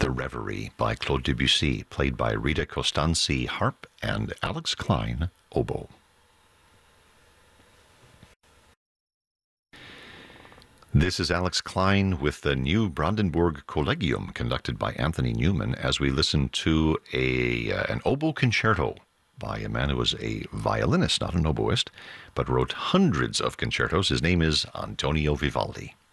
The Reverie by Claude Debussy, played by Rita Costanzi, harp, and Alex Klein, oboe. This is Alex Klein with the new Brandenburg Collegium, conducted by Anthony Newman, as we listen to an oboe concerto by a man who was a violinist, not an oboist, but wrote hundreds of concertos. His name is Antonio Vivaldi.